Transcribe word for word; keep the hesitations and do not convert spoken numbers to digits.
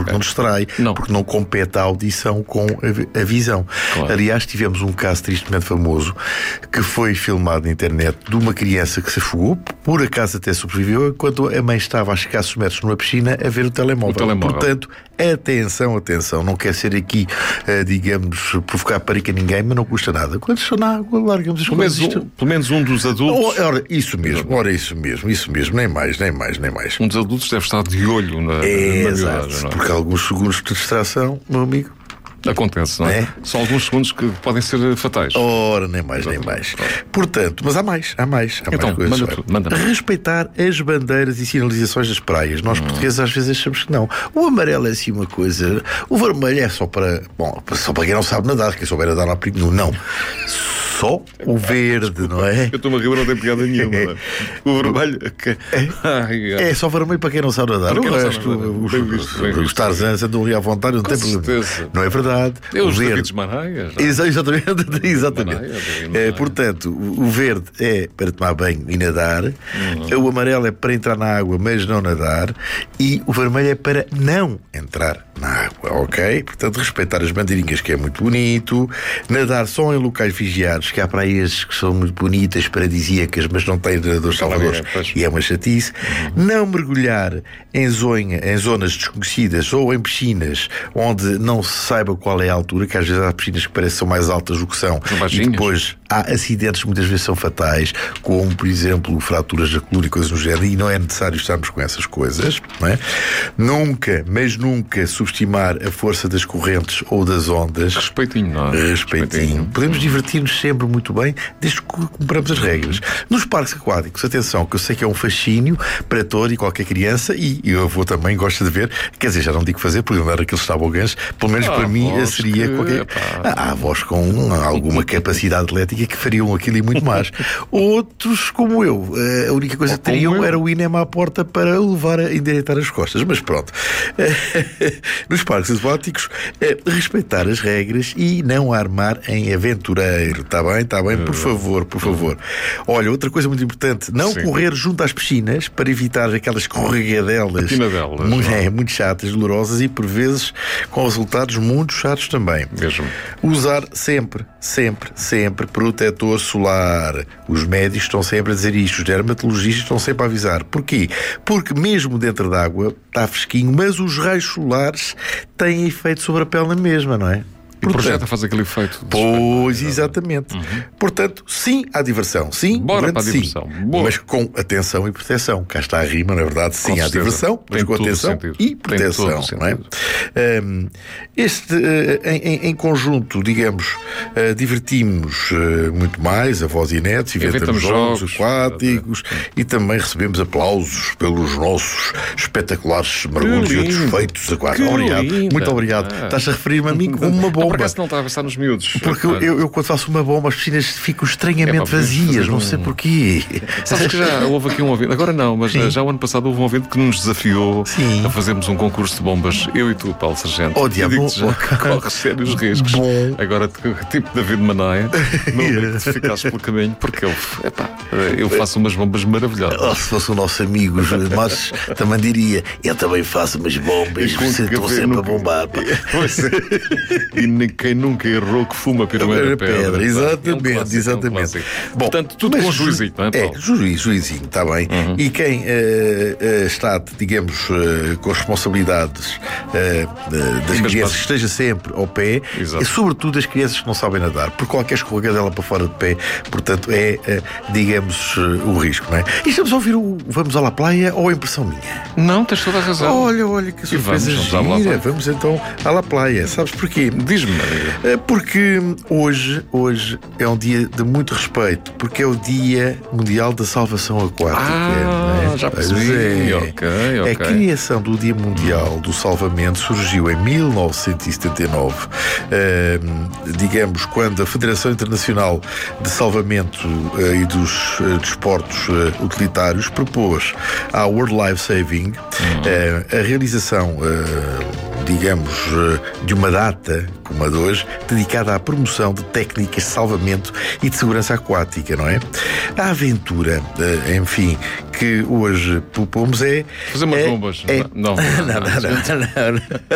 porque não distrai, não. porque não compete a audição com a, a visão. Claro. Aliás, tivemos um caso tristemente famoso que foi filmado na internet de uma criança que se afogou, por acaso até sobreviveu, enquanto a mãe estava a escassos metros numa piscina a ver o telemóvel. O telemóvel. Portanto, atenção, atenção, não quer ser aqui, uh, digamos, provocar parica a ninguém, mas não custa nada. Quando estão na água, largamos as pelo coisas. menos, um, pelo menos um dos adultos. Ora, isso mesmo, ora, isso mesmo, isso mesmo, nem mais, nem mais, nem mais. Um dos adultos deve estar de olho na, É, na exato, miudagem, não é? porque alguns segundos de distração, meu amigo. Acontece, não é? É? São alguns segundos que podem ser fatais. Ora, nem mais, nem mais. Portanto, mas há mais, há mais. Há Então, mais coisas. manda tudo, manda. Respeitar as bandeiras e sinalizações das praias. Nós, portugueses, às vezes achamos que não. O amarelo é assim uma coisa. O vermelho é só para. Bom, só para quem não sabe nadar, quem souber nadar não há perigo nenhum. Não. Só o verde, não é? Eu estou-me a rir, não tem piada nenhuma. Não é? O vermelho. Que... Ai, É só vermelho para quem não sabe nadar. Para quem O não sabe resto, nadar. os, Bem visto, bem os visto. Tarzans andam ali à vontade, não Com tem problema. certeza. Não é verdade. Eu, o os verde. Davids Manaias. já. Exa- Exatamente, exatamente. Manaia, David É, Manaia. portanto, o o verde é para tomar banho e nadar, o amarelo é para entrar na água, mas não nadar, e o vermelho é para não entrar na água, ok? Portanto, respeitar as bandeirinhas, que é muito bonito, nadar só em locais vigiados, que há praias que são muito bonitas, paradisíacas, mas não têm nadadores salvadores, pois. e é uma chatice. Não mergulhar em, zonha, em zonas desconhecidas ou em piscinas onde não se saiba qual é a altura, que às vezes há piscinas que parecem que são mais altas do que são, São e baixinhas. depois há acidentes que muitas vezes são fatais, como, por exemplo, fraturas da coluna e coisas do género, e não é necessário estarmos com essas coisas, não é? Nunca, mas nunca subestimar a força das correntes ou das ondas. Respeitinho, não é? Respeitinho. Podemos divertir-nos sempre muito bem, desde que cumpramos as regras. Nos parques aquáticos, atenção, que eu sei que é um fascínio para todo e qualquer criança, e eu vou também, gosto de ver, quer dizer, já não digo fazer, porque não era aqueles sabogãs, pelo menos Ah, para mim avós seria que, qualquer. epá. Ah, há avós com alguma capacidade atlética que fariam aquilo e muito mais. Outros, como eu, a única coisa Ou que teriam como eu. era o INEM à porta para o levar a endireitar as costas. Mas pronto. Nos parques aquáticos, respeitar as regras e não armar em aventureiro. Está bem? Está bem? Por favor, por favor. Olha, outra coisa muito importante, não Sim. correr junto às piscinas para evitar aquelas escorregadelas Patinadelas, muito, não é? é, muito chatas, dolorosas e por vezes com resultados muito chatos também. Mesmo. Usar sempre, sempre, sempre protetor solar. Os médicos estão sempre a dizer isto, os dermatologistas estão sempre a avisar. Porquê? Porque mesmo dentro d'água está fresquinho, mas os raios solares têm efeito sobre a pele na mesma, não é? E projeta faz aquele efeito. de Pois, espetáculo. exatamente. Portanto, sim à diversão. Sim, Bora grande para a sim. diversão. Boa. Mas com atenção e proteção. Cá está a rima, na verdade, sim à certeza. diversão, mas Tem com todo o atenção sentido. e Tem proteção. todo o Não é? sentido. Um, este, uh, em, em- em conjunto, digamos, uh, divertimos uh, muito mais, avós e netos, inventamos Inventamos jogos, jogos, aquáticos e também recebemos aplausos pelos nossos espetaculares mergulhos e outros lindo. feitos aquáticos. Que Obrigado, linda. muito obrigado. Ah. Estás a referir-me a mim como uma Ah, por bomba. acaso não estava a pensar nos miúdos. Porque eu, eu, eu, quando faço uma bomba, as piscinas ficam estranhamente É pá, vazias, fazer não um- sei porquê. Sabes que já houve aqui um ouvinte, agora não, mas Sim. já o ano passado houve um ouvinte que nos desafiou Sim. a fazermos um concurso de bombas, eu e tu, Paulo Sargento. Oh, E diabo. digo-te já que corres sérios riscos. Bom. Agora, tipo David Manaia, não digo que ficares pelo caminho, porque eu, epá, eu faço umas bombas maravilhosas. Oh, se fosse o nosso amigo Júlio Matos, também diria: eu também faço umas bombas, Com você estou café sempre no- a bombar. pá. Pois é. E nem- quem nunca errou que fuma a primeira pedra. Pedra, pá. exatamente, É um clássico, é um exatamente. clássico. Bom, Portanto, tudo mas com ju- juizinho, não é, É, Paulo? juiz, juizinho, está bem. E quem eh, eh, está, digamos, eh, com responsabilidades eh, de- das Sim, mas crianças, pode- que esteja sempre ao pé, Exato. e sobretudo as crianças que não sabem nadar, porque qualquer escorregadela para fora de pé, portanto, é, eh, digamos, eh, o risco, não é? E estamos a ouvir o Vamos à La Playa ou a impressão minha? Não, tens toda a razão. Olha, olha, que surpresa vamos, vamos à La gira. Playa. Vamos então à La Playa. Sabes porquê? Diz-me, amiga. Eh, Porque hoje, hoje é um dia de muito respeito, porque é o Dia Mundial da Salvação Aquática. Ah, não é? já Pois percebi. é. Ok, ok. A criação do Dia Mundial do Salvamento surgiu em mil novecentos e setenta e nove, eh, digamos, quando a Federação Internacional de Salvamento eh, e dos eh, Desportos eh, Utilitários propôs à World Life Saving eh, a realização, eh, digamos, eh, de uma data, como a de hoje, dedicada à promoção de técnicas de salvamento e de segurança aquática, não é? A aventura, eh, enfim, que hoje propomos é... Fazer umas é- bombas. é- Não, não, não, não, não, não, não.